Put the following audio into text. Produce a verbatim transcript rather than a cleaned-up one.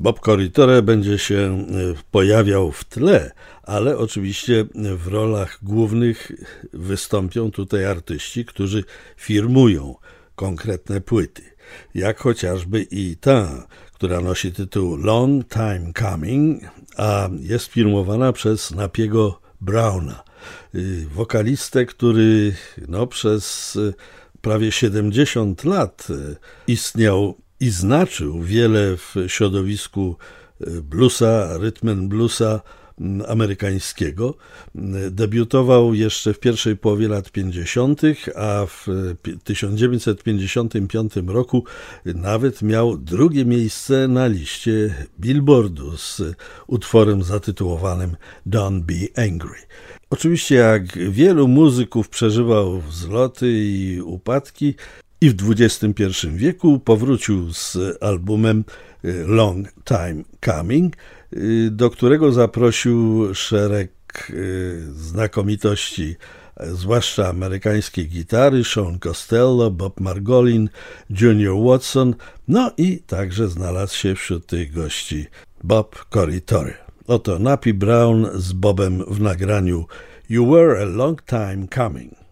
Bob Corritore będzie się pojawiał w tle, ale oczywiście w rolach głównych wystąpią tutaj artyści, którzy firmują konkretne płyty, jak chociażby i ta, która nosi tytuł Long Time Coming, a jest firmowana przez Napiego Browna, wokalistę, który no, przez prawie siedemdziesiąt lat istniał i znaczył wiele w środowisku bluesa, rhythm and bluesa amerykańskiego. Debiutował jeszcze w pierwszej połowie lat pięćdziesiątych, a w tysiąc dziewięćset pięćdziesiątym piątym roku nawet miał drugie miejsce na liście Billboardu z utworem zatytułowanym Don't Be Angry. Oczywiście jak wielu muzyków przeżywał wzloty i upadki i w dwudziestym pierwszym wieku powrócił z albumem Long Time Coming, do którego zaprosił szereg znakomitości, zwłaszcza amerykańskiej gitary, Sean Costello, Bob Margolin, Junior Watson, no i także znalazł się wśród tych gości Bob Corritore. Oto Nappy Brown z Bobem w nagraniu You Were a Long Time Coming.